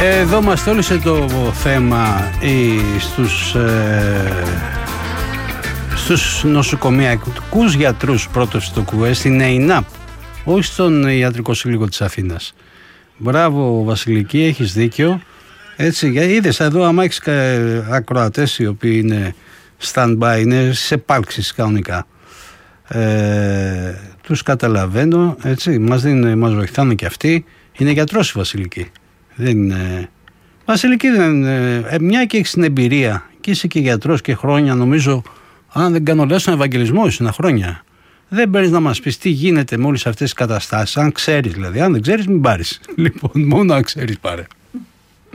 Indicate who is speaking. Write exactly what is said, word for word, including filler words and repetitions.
Speaker 1: Εδώ μας τόλισε το θέμα ή στους, ε, στους νοσοκομιακούς γιατρούς πρώτος στο ΚΟΕ, στην ΕΙΝΑΠ, όχι στον Ιατρικό Σύλλογο της Αθήνας. Μπράβο Βασιλική, έχεις δίκιο. Έτσι, είδες εδώ, άμα έχεις ακροατές οι οποίοι είναι stand-by, είναι σε πάλξεις κανονικά. Ε, τους καταλαβαίνω, έτσι, μας, δίνουν, μας βοηθάνε και αυτοί. Είναι γιατρός η Βασιλική. Δεν είναι... Βασιλική δεν είναι... Ε, μια και έχεις την εμπειρία και είσαι και γιατρός και χρόνια, νομίζω, αν δεν κάνω λες, στον Ευαγγελισμό ήσουν χρόνια. Δεν παίρνεις να μας πεις τι γίνεται με όλες αυτές τις καταστάσεις, αν ξέρεις δηλαδή. Αν δεν ξέρεις, μην πάρεις. Λοιπόν, μόνο αν ξέρεις πάρε.